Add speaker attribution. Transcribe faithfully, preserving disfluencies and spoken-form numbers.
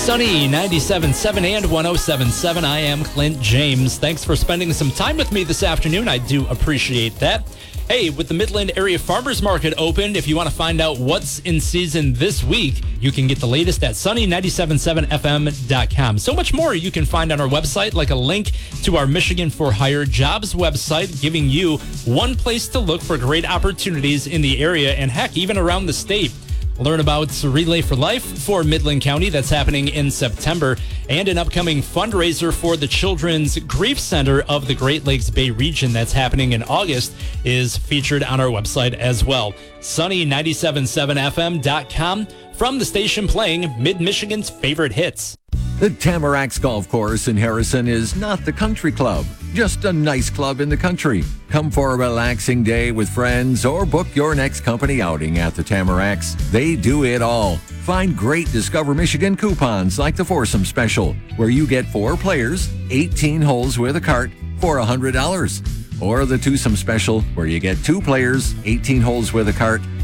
Speaker 1: Sunny ninety-seven point seven and one oh seven point seven. I am Clint James. Thanks for spending some time with me this afternoon. I do appreciate that. Hey, with the Midland Area Farmers Market opened, if you want to find out what's in season this week, you can get the latest at sunny ninety-seven point seven f m dot com. So much more you can find on our website, like a link to our Michigan for Hire jobs website, giving you one place to look for great opportunities in the area and, heck, even around the state. Learn about Relay for Life for Midland County that's happening in September, and an upcoming fundraiser for the Children's Grief Center of the Great Lakes Bay region that's happening in August is featured on our website as well. sunny ninety-seven point seven f m dot com, from the station playing Mid-Michigan's favorite hits.
Speaker 2: The Tamaracks Golf Course in Harrison is not the country club, just a nice club in the country. Come for a relaxing day with friends or book your next company outing at the Tamaracks. They do it all. Find great Discover Michigan coupons like the Foursome Special, where you get four players, eighteen holes with a cart for one hundred dollars. Or the Twosome Special, where you get two players, eighteen holes with a cart